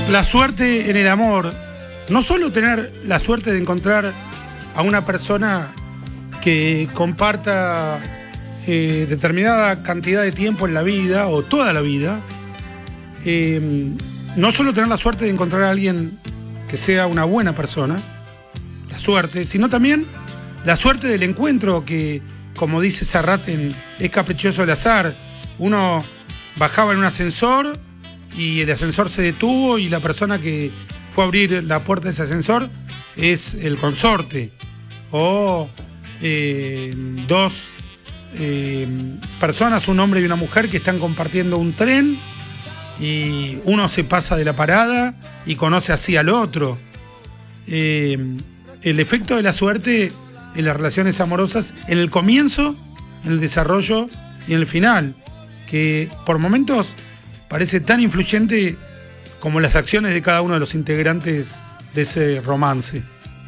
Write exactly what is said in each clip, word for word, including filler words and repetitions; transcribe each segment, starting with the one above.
La suerte en el amor, no solo tener la suerte de encontrar a una persona que comparta eh, determinada cantidad de tiempo en la vida, o toda la vida, eh, no solo tener la suerte de encontrar a alguien que sea una buena persona, la suerte, sino también la suerte del encuentro que, como dice Serrat en Es caprichoso el azar, uno bajaba en un ascensor y el ascensor se detuvo y la persona que fue a abrir la puerta de ese ascensor es el consorte. O eh, dos eh, personas, un hombre y una mujer, que están compartiendo un tren y uno se pasa de la parada y conoce así al otro. Eh, el efecto de la suerte en las relaciones amorosas, en el comienzo, en el desarrollo y en el final, que por momentos parece tan influyente como las acciones de cada uno de los integrantes de ese romance.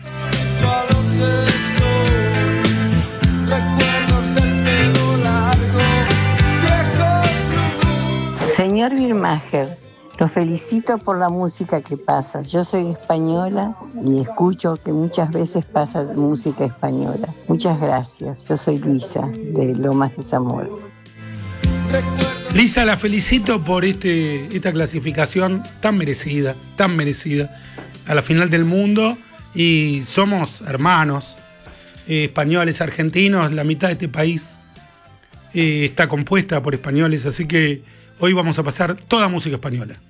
Señor Birmacher, lo felicito por la música que pasa. Yo soy española y escucho que muchas veces pasa música española. Muchas gracias. Yo soy Luisa, de Lomas de Zamora. Lisa, la felicito por este, esta clasificación tan merecida, tan merecida, a la final del mundo. Y somos hermanos, eh, españoles, argentinos. La mitad de este país eh, está compuesta por españoles, así que hoy vamos a pasar toda música española.